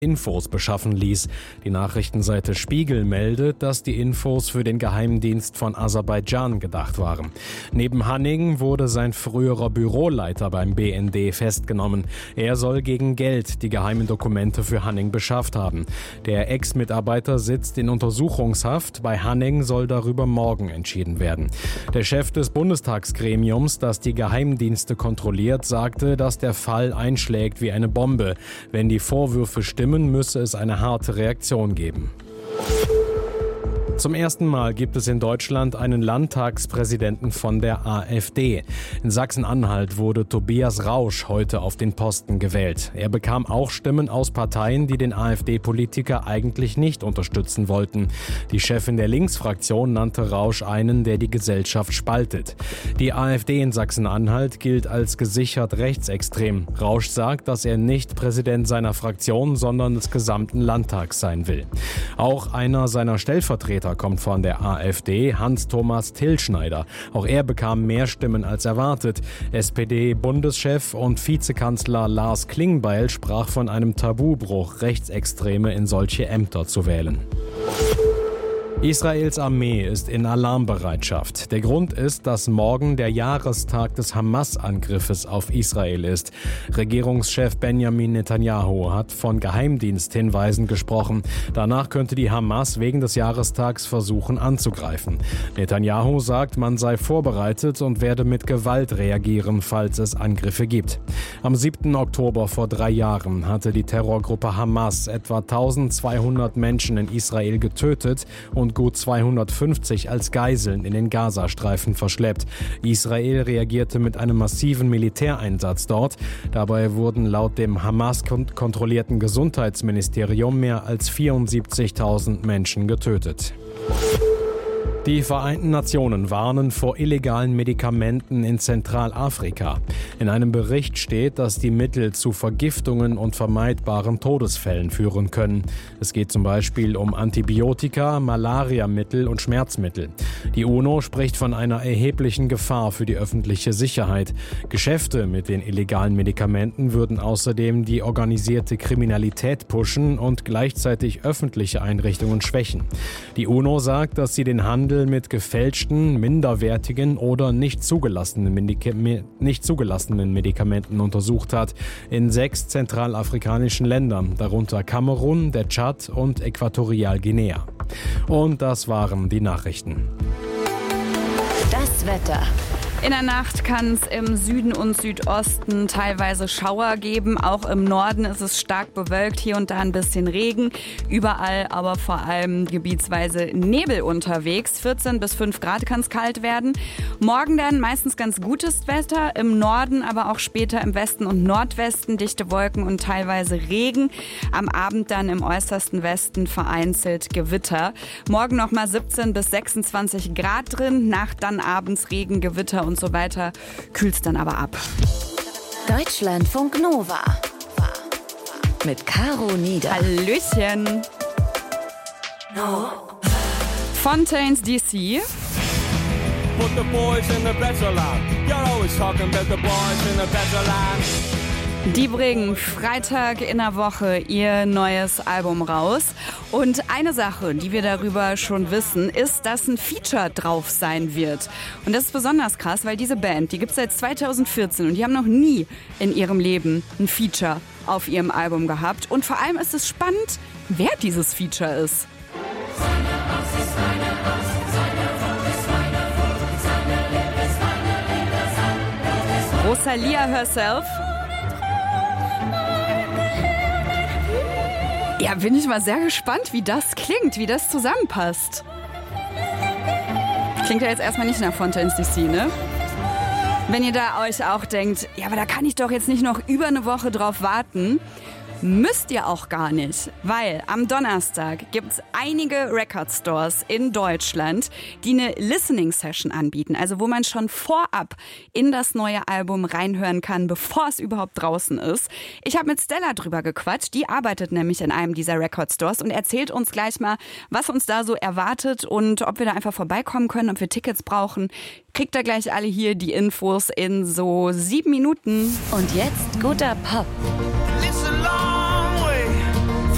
Infos beschaffen ließ. Die Nachrichtenseite Spiegel meldet, dass die Infos für den Geheimdienst von Aserbaidschan gedacht waren. Neben Hanning wurde sein früherer Büroleiter beim BND festgenommen. Er soll gegen Geld die geheimen Dokumente für Hanning beschafft haben. Der Ex-Mitarbeiter sitzt in Untersuchungshaft. Bei Hanning soll darüber morgen entschieden werden. Der Chef des Bundestagsgremiums, das die Geheimdienste kontrolliert, sagte, dass der Fall einschlägt wie eine Bombe. Wenn die Vorwürfe stimmen, müsse es eine harte Reaktion geben. Zum ersten Mal gibt es in Deutschland einen Landtagspräsidenten von der AfD. In Sachsen-Anhalt wurde Tobias Rausch heute auf den Posten gewählt. Er bekam auch Stimmen aus Parteien, die den AfD-Politiker eigentlich nicht unterstützen wollten. Die Chefin der Linksfraktion nannte Rausch einen, der die Gesellschaft spaltet. Die AfD in Sachsen-Anhalt gilt als gesichert rechtsextrem. Rausch sagt, dass er nicht Präsident seiner Fraktion, sondern des gesamten Landtags sein will. Auch einer seiner Stellvertreter kommt von der AfD, Hans-Thomas Tillschneider. Auch er bekam mehr Stimmen als erwartet. SPD-Bundeschef und Vizekanzler Lars Klingbeil sprach von einem Tabubruch, Rechtsextreme in solche Ämter zu wählen. Israels Armee ist in Alarmbereitschaft. Der Grund ist, dass morgen der Jahrestag des Hamas-Angriffes auf Israel ist. Regierungschef Benjamin Netanyahu hat von Geheimdiensthinweisen gesprochen. Danach könnte die Hamas wegen des Jahrestags versuchen anzugreifen. Netanyahu sagt, man sei vorbereitet und werde mit Gewalt reagieren, falls es Angriffe gibt. Am 7. Oktober vor 3 Jahren hatte die Terrorgruppe Hamas etwa 1200 Menschen in Israel getötet und gut 250 als Geiseln in den Gazastreifen verschleppt. Israel reagierte mit einem massiven Militäreinsatz dort. Dabei wurden laut dem Hamas-kontrollierten Gesundheitsministerium mehr als 74.000 Menschen getötet. Die Vereinten Nationen warnen vor illegalen Medikamenten in Zentralafrika. In einem Bericht steht, dass die Mittel zu Vergiftungen und vermeidbaren Todesfällen führen können. Es geht zum Beispiel um Antibiotika, Malariamittel und Schmerzmittel. Die UNO spricht von einer erheblichen Gefahr für die öffentliche Sicherheit. Geschäfte mit den illegalen Medikamenten würden außerdem die organisierte Kriminalität pushen und gleichzeitig öffentliche Einrichtungen schwächen. Die UNO sagt, dass sie den Handel mit gefälschten, minderwertigen oder nicht zugelassenen Medikamenten untersucht hat. In 6 zentralafrikanischen Ländern, darunter Kamerun, der Tschad und Äquatorialguinea. Und das waren die Nachrichten. Das Wetter. In der Nacht kann es im Süden und Südosten teilweise Schauer geben. Auch im Norden ist es stark bewölkt, hier und da ein bisschen Regen. Überall aber vor allem gebietsweise Nebel unterwegs. 14 bis 5 Grad kann es kalt werden. Morgen dann meistens ganz gutes Wetter. Im Norden, aber auch später im Westen und Nordwesten dichte Wolken und teilweise Regen. Am Abend dann im äußersten Westen vereinzelt Gewitter. Morgen nochmal 17 bis 26 Grad drin. Nacht dann abends Regen, Gewitter und so weiter, kühlt's dann aber ab. Deutschlandfunk Nova mit Caro Nieder. Hallöchen. No. Fontaines DC. Put the boys in the better land. You're always talking about the boys in the better land. Die bringen Freitag in der Woche ihr neues Album raus. Und eine Sache, die wir darüber schon wissen, ist, dass ein Feature drauf sein wird. Und das ist besonders krass, weil diese Band, die gibt es seit 2014 und die haben noch nie in ihrem Leben ein Feature auf ihrem Album gehabt. Und vor allem ist es spannend, wer dieses Feature ist. Rosalia herself. Ja, bin ich mal sehr gespannt, wie das klingt, wie das zusammenpasst. Klingt ja jetzt erstmal nicht nach Fontaines DC, ne? Wenn ihr da euch auch denkt, ja, aber da kann ich doch jetzt nicht noch über eine Woche drauf warten. Müsst ihr auch gar nicht, weil am Donnerstag gibt es einige Record-Stores in Deutschland, die eine Listening-Session anbieten. Also wo man schon vorab in das neue Album reinhören kann, bevor es überhaupt draußen ist. Ich habe mit Stella drüber gequatscht, die arbeitet nämlich in einem dieser Record-Stores und erzählt uns gleich mal, was uns da so erwartet und ob wir da einfach vorbeikommen können, ob wir Tickets brauchen. Kriegt ihr gleich alle hier die Infos in so 7 Minuten. Und jetzt guter Pop.